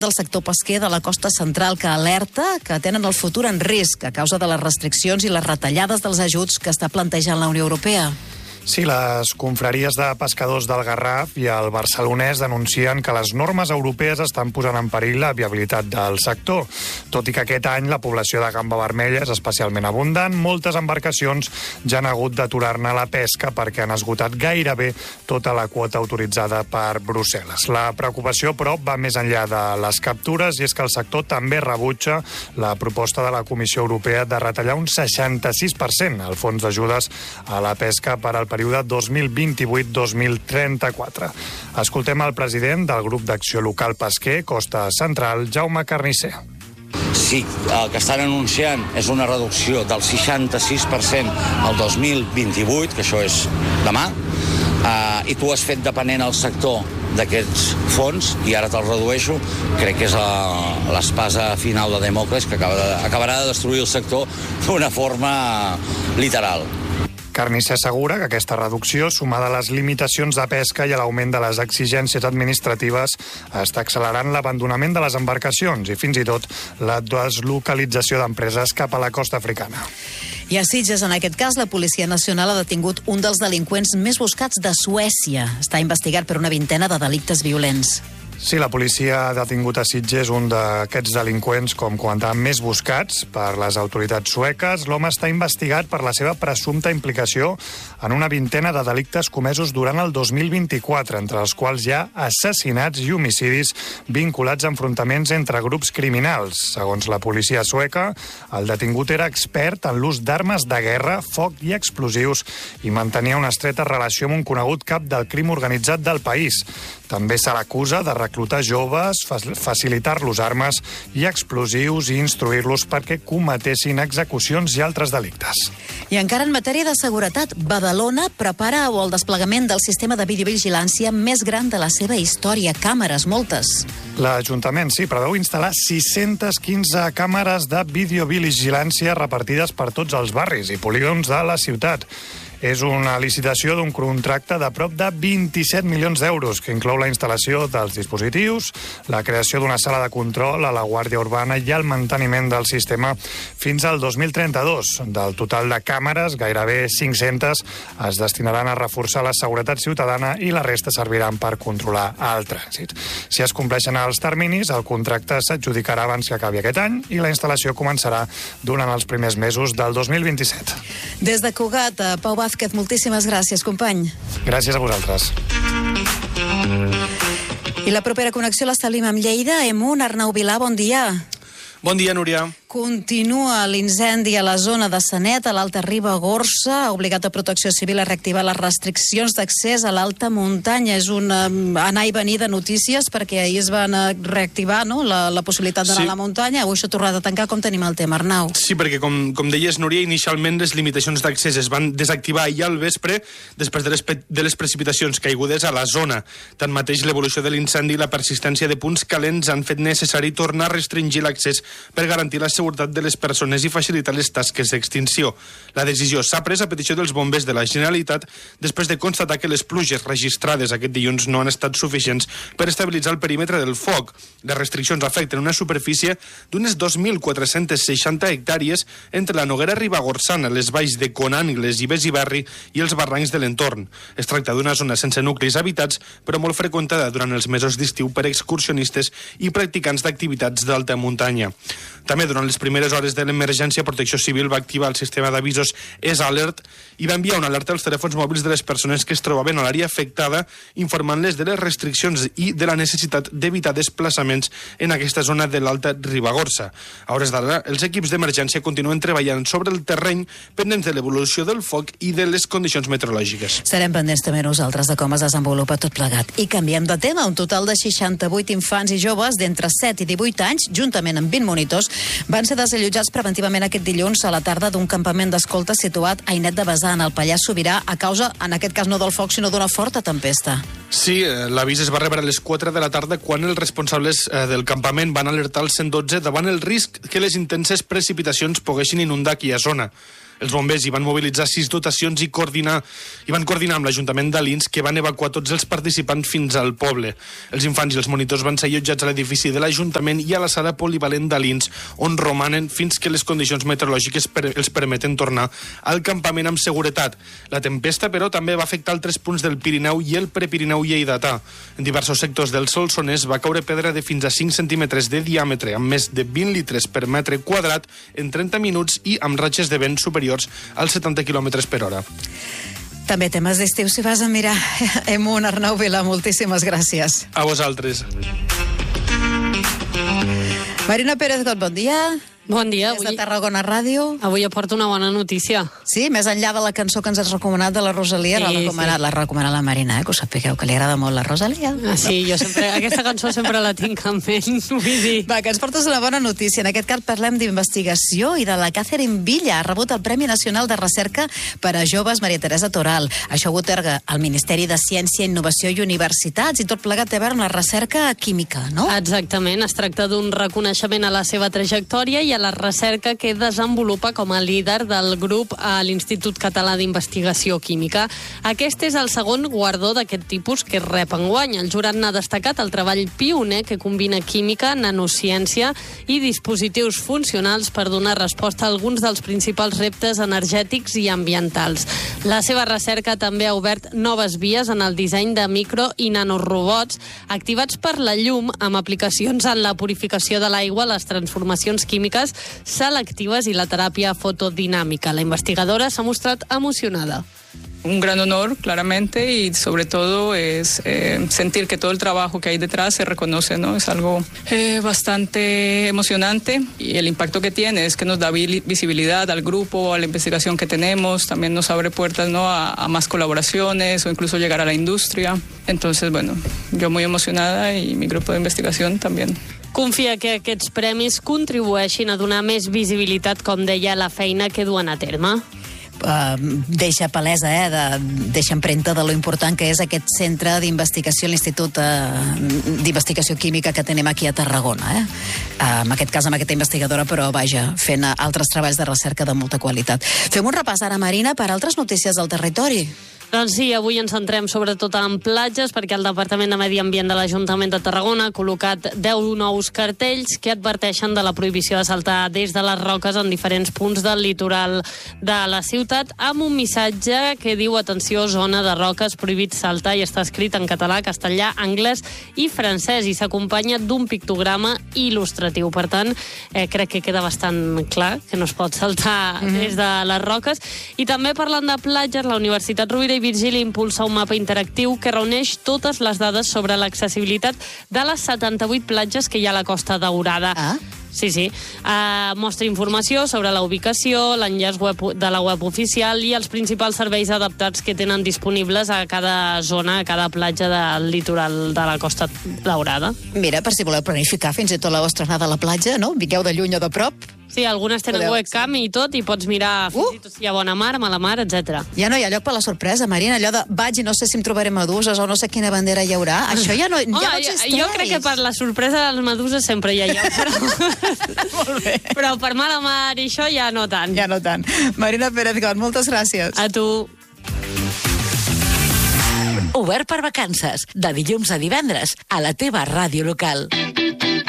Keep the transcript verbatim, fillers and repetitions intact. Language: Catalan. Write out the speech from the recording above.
del sector pesquer de la costa central, que alerta que tenen el futur en risc a causa de les restriccions i les retallades dels ajuts que està plantejant la Unió Europea. Sí, les confraries de pescadors del Garraf i el barcelonès denuncien que les normes europees estan posant en perill la viabilitat del sector. Tot i que aquest any la població de gamba vermella és especialment abundant, moltes embarcacions ja han hagut d'aturar-ne la pesca perquè han esgotat gairebé tota la quota autoritzada per Brussel·les. La preocupació, però, va més enllà de les captures i és que el sector també rebutja la proposta de la Comissió Europea de retallar un seixanta-sis per cent el fons d'ajudes a la pesca per al període dos mil vint-i-vuit dos mil trenta-quatre. Escoltem el president del grup d'acció local pesquer Costa Central, Jaume Carnisser. Sí, el que estan anunciant és una reducció del seixanta-sis per cent al dos mil vint-i-vuit, que això és demà, uh, i tu has fet dependent el sector d'aquests fons i ara te'l redueixo. Crec que és l'espasa final de Demòcrates que acaba de, acabarà de destruir el sector d'una forma literal. Carnisser assegura que aquesta reducció, sumada a les limitacions de pesca i a l'augment de les exigències administratives, està accelerant l'abandonament de les embarcacions i fins i tot la deslocalització d'empreses cap a la costa africana. I a Sitges, en aquest cas, la Policia Nacional ha detingut un dels delinqüents més buscats de Suècia. Està investigat per una vintena de delictes violents. Sí, la policia ha detingut a Sitges un d'aquests delinqüents, com comentàvem, més buscats per les autoritats sueques. L'home està investigat per la seva presumpta implicació en una vintena de delictes comesos durant el dos mil vint-i-quatre, entre els quals hi ha assassinats i homicidis vinculats a enfrontaments entre grups criminals. Segons la policia sueca, el detingut era expert en l'ús d'armes de guerra, foc i explosius i mantenia una estreta relació amb un conegut cap del crim organitzat del país. També se l'acusa de reclutar joves, facilitar-los armes i explosius i instruir-los perquè cometessin execucions i altres delictes. I encara en matèria de seguretat, Badalona prepara el desplegament del sistema de videovigilància més gran de la seva història. Càmeres, moltes. L'Ajuntament, sí, preveu instal·lar sis-centes quinze càmeres de videovigilància repartides per tots els barris i polígons de la ciutat. És una licitació d'un contracte de prop de vint-i-set milions d'euros, que inclou la instal·lació dels dispositius, la creació d'una sala de control a la Guàrdia Urbana i el manteniment del sistema fins al dos mil trenta-dos. Del total de càmeres, gairebé cinc-centes es destinaran a reforçar la seguretat ciutadana i la resta serviran per controlar el trànsit. Si es compleixen els terminis, el contracte s'adjudicarà abans que acabi aquest any i la instal·lació començarà durant els primers mesos del dos mil vint-i-set. Des de Cugat, Pau Vázquez, moltíssimes gràcies, company. Gràcies a vosaltres. I la propera connexió l'establim amb Lleida. Emun, Arnau Vilà, bon dia. Bon dia, Núria. Continua l'incendi a la zona de Sanet, a l'Alta Ribagorça. Ha obligat a Protecció Civil a reactivar les restriccions d'accés a l'alta muntanya. És un um, anar i venir de notícies, perquè ahir es van reactivar, no?, la, la possibilitat d'anar sí. a la muntanya. Avui s'ha tornat a tancar. Com tenim el tema, Arnau? Sí, perquè, com, com deies, Núria, inicialment les limitacions d'accés es van desactivar ahir al vespre després de les, de les precipitacions caigudes a la zona. Tanmateix, l'evolució de l'incendi i la persistència de punts calents han fet necessari tornar a restringir l'accés per garantir la seguretat de les persones i facilitar les tasques d'extinció. La decisió s'ha pres a petició dels bombers de la Generalitat després de constatar que les pluges registrades aquest dilluns no han estat suficients per estabilitzar el perímetre del foc. Les restriccions afecten una superfície d'unes dos mil quatre-centes seixanta hectàrees entre la Noguera Ribagorçana, les valls de Conànigles i Besiberri i els barrancs de l'entorn. Es tracta d'una zona sense nuclis habitats, però molt freqüentada durant els mesos d'estiu per excursionistes i practicants d'activitats d'alta muntanya. També durant les primeres hores de l'emergència, Protecció Civil va activar el sistema d'avisos ESAlert i va enviar una alerta als telèfons mòbils de les persones que es trobaven a l'àrea afectada, informant-les de les restriccions i de la necessitat d'evitar desplaçaments en aquesta zona de l'Alta Ribagorça. A hores d'ara, els equips d'emergència continuen treballant sobre el terreny pendents de l'evolució del foc i de les condicions meteorològiques. Serem pendents també nosaltres de com es desenvolupa tot plegat. I canviem de tema. Un total de seixanta-vuit infants i joves d'entre set i divuit anys, juntament amb vint monitors, van ser desallotjats preventivament aquest dilluns a la tarda d'un campament d'escolta situat a Ainet de Besar, en el Pallars Sobirà, a causa, en aquest cas no del foc, sinó d'una forta tempesta. Sí, l'avís es va rebre a les quatre de la tarda quan els responsables del campament van alertar el cent dotze davant el risc que les intenses precipitacions poguessin inundar aquella zona. Els bombers hi van mobilitzar sis dotacions i, coordinar, i van coordinar amb l'Ajuntament d'Alins, que van evacuar tots els participants fins al poble. Els infants i els monitors van ser allotjats a l'edifici de l'Ajuntament i a la sala polivalent d'Alins, on romanen fins que les condicions meteorològiques per, els permeten tornar al campament amb seguretat. La tempesta, però, també va afectar altres punts del Pirineu i el Prepirineu lleidatà. En diversos sectors del Solsonès va caure pedra de fins a cinc centímetres de diàmetre, amb més de vint litres per metre quadrat en trenta minuts i amb ratxes de vent superiors als setanta quilòmetres per hora. També temes d'estiu, si vas a mirar. Emun, Arnau Vila, moltíssimes gràcies. A vosaltres. Marina Pérez Got, bon dia. Bon dia. Des de Tarragona Ràdio. Avui aporto una bona notícia. Sí, més enllà de la cançó que ens has recomanat de la Rosalia, sí, l'ha recomanat, sí. recomanat la Marina, eh? Que ho sapigueu, que li agrada molt la Rosalia. Ah, sí, jo sempre, aquesta cançó sempre la tinc en ment, vull dir. Va, que ens portes una bona notícia. En aquest cas parlem d'investigació i de la Catherine Villa. Ha rebut el Premi Nacional de Recerca per a Joves Maria Teresa Toral. Això ho otorga el Ministeri de Ciència, Innovació i Universitats, i tot plegat té a veure amb la recerca química, no? Exactament, es tracta d'un reconeixement a la seva trajectòria i a la recerca que desenvolupa com a líder del grup a l'Institut Català d'Investigació Química. Aquest és el segon guardó d'aquest tipus que rep enguany. El jurat n'ha destacat el treball pioner que combina química, nanociència i dispositius funcionals per donar resposta a alguns dels principals reptes energètics i ambientals. La seva recerca també ha obert noves vies en el disseny de micro i nanorobots activats per la llum amb aplicacions en la purificació de l'aigua, les transformacions químiques selectives i la teràpia fotodinàmica. La investigadora s'ha mostrat emocionada. Un gran honor, claramente, y sobre todo es eh, sentir que todo el trabajo que hay detrás se reconoce, ¿no? Es algo eh, bastante emocionante y el impacto que tiene es que nos da visibilidad al grupo, a la investigación que tenemos, también nos abre puertas, ¿no? a, a más colaboraciones o incluso llegar a la industria. Entonces, bueno, yo muy emocionada y mi grupo de investigación también. Confia que aquests premis contribueixin a donar més visibilitat, com deia, a la feina que duen a terme. Uh, deixa palesa, eh, de, deixa empremta de lo important que és aquest centre d'investigació, l'Institut uh, d'Investigació Química que tenim aquí a Tarragona. Eh? Uh, en aquest cas, amb aquesta investigadora, però vaja, fent uh, altres treballs de recerca de molta qualitat. Fem un repàs ara, Marina, per altres notícies del territori. Doncs sí, avui ens centrem sobretot en platges, perquè el Departament de Medi Ambient de l'Ajuntament de Tarragona ha col·locat deu nous cartells que adverteixen de la prohibició de saltar des de les roques en diferents punts del litoral de la ciutat, amb un missatge que diu: atenció, zona de roques, prohibit saltar, i està escrit en català, castellà, anglès i francès, i s'acompanya d'un pictograma il·lustratiu. Per tant, eh, crec que queda bastant clar que no es pot saltar mm-hmm. des de les roques. I també parlant de platges, la Universitat Rovira i Virgili impulsa un mapa interactiu que reuneix totes les dades sobre l'accessibilitat de les setanta-vuit platges que hi ha a la Costa Daurada. Ah. Sí, sí. Uh, mostra informació sobre la ubicació, l'enllaç web de la web oficial i els principals serveis adaptats que tenen disponibles a cada zona, a cada platja del litoral de la Costa Daurada. Mira, per si voleu planificar fins i tot la vostra anada a la platja, no? Vingueu de lluny o de prop. Sí, algunes tenen Podeu, webcam i tot, i pots mirar fins uh! i tot si hi ha bona mar, mala mar, etcètera. Ja no hi ha lloc per la sorpresa, Marina, allò de vaig i no sé si em trobaré meduses o no sé quina bandera hi haurà. Això ja no, ja Home, no existeix. Jo crec que per la sorpresa de les meduses sempre hi ha lloc, però... Molt bé. Però per mala mar i això ja no tant. Ja no tant. Marina Pérez Got, moltes gràcies. A tu. Obert per vacances, de dilluns a divendres, a la teva ràdio local.